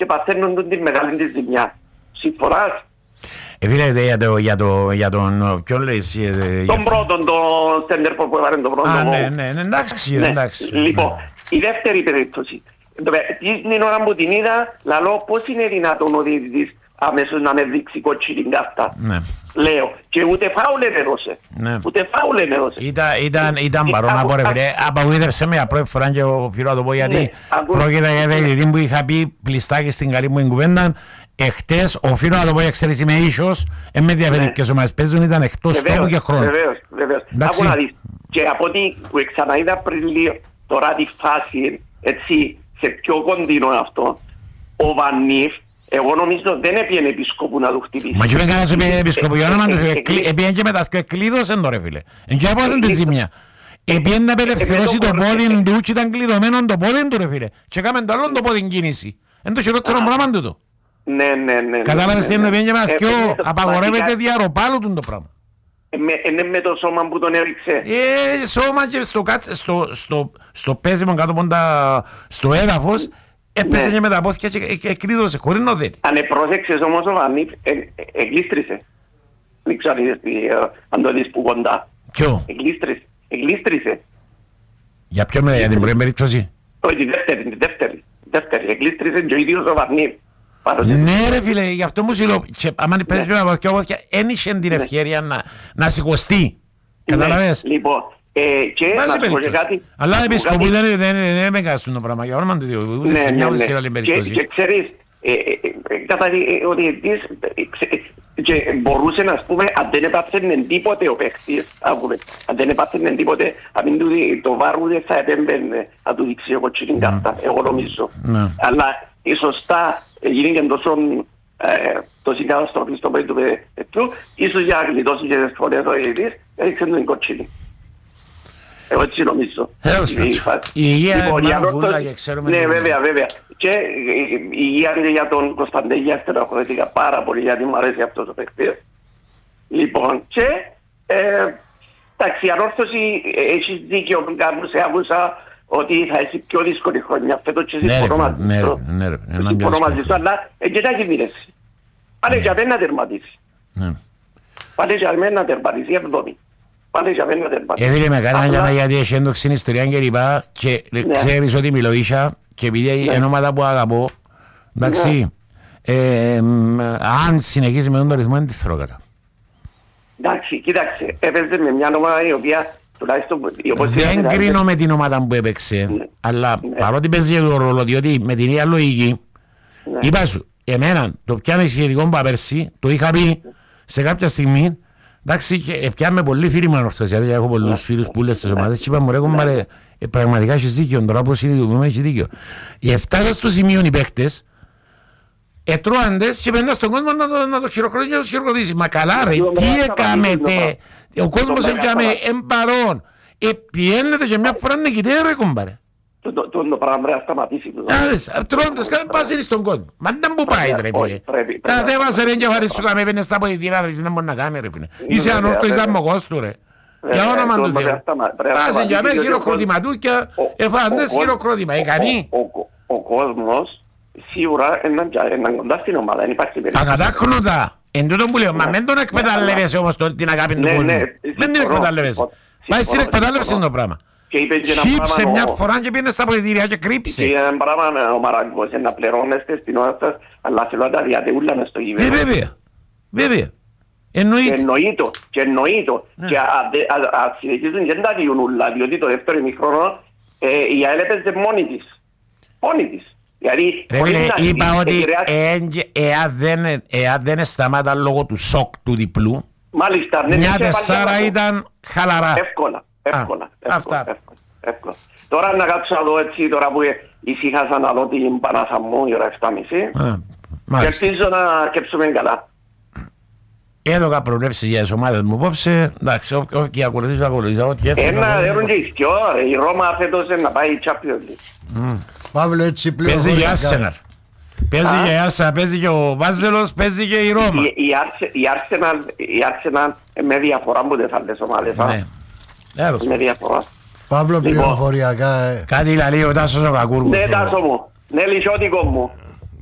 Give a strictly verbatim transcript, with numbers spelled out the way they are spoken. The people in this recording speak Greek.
και παθαίνουν την μεγάλη της ζημιά. Συμφωνάς? Επιλέγετε για, το, για, το, για τον... Ποιον λέει εσύ? Τον για... πρώτον, τον Στέντερπο που έβαλε τον πρώτο. Α, ναι, ναι, ναι, εντάξει, ναι. εντάξει. Λοιπόν, ναι. η δεύτερη περίπτωση. Την ώρα που την είδα, λαλώ πώς είναι δυνατόν ο διαιτητής αμέσως να με δείξει κότσινη κάρτα. Ναι. Λέω, και ούτε φάουλ ενερώσε. Ναι. Ούτε φάουλ ενερώσε. Ήταν, ήταν, ήταν παρόν να πω ρε φίλε, απαγοήτευσε με για πρώτη φορά και οφείλω να το πω γιατί πρόκειται για διαιτητή που είχα πει πλειστάκι στην καλή μου κουβέντα. Εχτες, οφείλω να το πω για ξέρεις είμαι ίσως, εν με διαφέρει ποιες ομάδες παίζουν, ήταν εκτός τόπου και χρόνου. Βεβαίως, βεβαίως. Άκου να δεις. Και από ό,τι που ξαναείδα πριν λίγο, τώρα τη φάση, έτσι, σε πιο κοντινό αυτό, ο Βανίφ, εγώ νομίζω δεν έπιανε επισκόπου να του χτυπήσει. Μα και δεν κανένας έπιανε επισκόπου, για όνομα του έπιανε και μετά και κλείδωσαν το ρε φίλε. Εν και από τη ζημιά. Έπιανε να απελευθερώσει το πόδι του και ήταν κλειδωμένο το πόδι του ρε φίλε. Και έκαμε το άλλο το πόδι κίνηση. Εν το χειρότερο πράγμα τούτο. Ναι, ναι, ναι. Κατάλαβες τι είναι πιένει και μας και απαγορεύεται διαρροπάλου το πράγμα. Είναι με το σώμα που τον έριξε. Ε, σώμα και στο, στο, στο, στο πέσιμο κάτω από τα, στο έδαφος έπεσε και με τα πόθηκια και κλείδωσε χωρίς να δει. Αν πρόσεξες όμως ο Βανίφ εγλίστρισε. Δεν ξέρω αν το δεις που κοντά. Ποιο? Εγλίστρισε. Για ποιο μιλάει, για την πρώτη περίπτωση? Όχι, τη δεύτερη, τη δεύτερη. Δεύτερη, εγλίστρισε και ο ίδιος ο Βανίφ. Ναι ρε φίλε, γι' αυτό μου συλλογώ. Αν παίζεις με τα πόθηκια, δεν είχε την ευκαιρία να σηκωστεί. Καταλαβες? Λοιπόν, και να σου πω και κάτι. Αλλά επισκοπή δεν με κάσουν το πράγμα, για όνομα του Θεού, ούτε σε μια ούτε σε άλλη περίπτωση. Και ξέρεις, κατά ο διαιτητής και μπορούσε να πούμε, αν δεν έπαθαινε τίποτε ο παίχτης, αν δεν έπαθαινε τίποτε, αν το βάρου δεν θα επέμπαινε να του δείξει εγώ κοτσινή κάρτα, εγώ νομίζω. Αλλά σωστά γίνει και τόσο τόση καταστροφή στο παιδί του παιδιού, ίσως για να γλιτώσει και τις φορές ο διαιτητής, έδειξε τον κοτσινή. Εγώ έτσι νομίζω. Η υγεία είναι μάλλον πουλά και ξέρουμε... Ναι, βέβαια, βέβαια. Και η υγεία είναι για τον Κωνσταντέγια, στεναχωρήθηκα πάρα πολύ γιατί μου αρέσει αυτός ο παίκτης. Λοιπόν, και εντάξει, η ανόρθωση έχεις δίκιο κάπου σε άκουσα ότι θα έχει πιο δύσκολη χρονιά. Φέτος και συμφωνώ μαζί σου, αλλά και θα κινδυνεύσει. Πάνε για μένα να τερματίσει. Πάνε για μένα να τερματίσει, εβδόμη. Έφυγε με κανένα για να γιατί έχει έντοξη ιστορία και λοιπά και ξέρεις ότι μιλώ ίσα και επειδή είναι ομάδα που αγαπώ, εντάξει, αν συνεχίσει με τον το ρυθμό είναι τη θρόκατα. Εντάξει, κοίταξε, έπαιζε με μια ομάδα η οποία τουλάχιστον... Δεν κρίνω με την ομάδα που έπαιξε, αλλά παρότι παίζει το ρόλο, διότι με την ίδια λογική, είπα σου, εμένα το πιάνω σχετικό που πέρσι, το είχα πει σε κάποια στιγμή. Εντάξει, πιάμε πολλοί φίλοι μου ανορθώσια, γιατί έχω πολλούς φίλους που λες στις ομάδες και είπαμε, ρε κομπάρε, πραγματικά έχεις δίκιο, τώρα πως είναι το έχει δίκιο. Εφτάσαν στο σημείο οι παίχτες, ετρώαντες και περνάς στον κόσμο να το, να το χειροκροτήσει και να το χειροκροτήσει. Μα καλά ρε, τι έκαμετε, ο κόσμος έκαμε εμπαρών, επιένετε και μια φορά νικητέ ρε κομπάρε. Το πράγμα πρέπει να σταματήσει. Τρώντας κάνε πάση στον κόσμο. Μα δεν που πάει ρε φίλε. Κατέβασε ρε εγκεφαλής σου κάμε πένε στα ποητήρα ρε, δεν μπορεί να κάνει ρε φίλε. Είσαι ανόρθω, είσαι αμμογός του ρε. Για όνομα του Θεού. Πάση για μένα χειροκροτηματούκια, εφάντες χειροκρότημα. Ικανή. Ο κόσμος σίγουρα είναι κοντά στην ομάδα, δεν υπάρχει περίπτωση. Ακατάκνουτα. Εν τούτο που λέω, μα μην τον εκμεταλλεύεσαι όμως την αγάπη του κόσμου. Μην την εκμεταλλεύεσαι. Πάει στην εκμετάλλευση το πράγμα. Χύψε μια φορά και πήγαινε στα ποητήρια και κρύψε. Και ένα πράγμα ο Μαραγκός να πληρώνεστε στην ώρα σας, αλλά θέλω να τα διατεούλα μες στο γήπεδο. Βέβαια, βέβαια. Εννοείται. Εννοείτο, και εννοείτο. Και ας συνεχίζουν και τα διουνούλα, διότι το δεύτερο ημιχρόνο η ΑΕΛ έπαιζε μόνη της. Μόνη της. Είπα ότι εάν δεν σταμάτα λόγω του σοκ του διπλού, μια τεσσάρα ήταν χαλαρά. Εύκολα. Εύκολα, εύκολα, εύκολα. Τώρα να κάτσω να δω έτσι, τώρα που ησύχασα να δω την Πανάσα μου η ώρα εφτά και μισή και ελπίζω να κέψουμε καλά. Έδωκα προβλέψεις για τις ομάδες μου απόψε, εντάξει, όποιοι ακολουθήσω, ακολουθήσω, ό,τι έφυγε. Ένα δέρουν και οι η Ρώμα φέτος να πάει η Champions League. Παύλο έτσι πλέον. Παίζει και η Arsenal. Παίζει και η Arsenal, παίζει και ο Βάζελος, παίζει και η Ρώμα. Η Arsenal με διαφορά που δεν θα λες ομάδες. Με διαφορά. Παύλο πληροφοριακά. Κάτι λαλεί ο Τάσος ο Κακούργος. Ναι, Τάσο μου. Ναι, λυσιώτικο μου.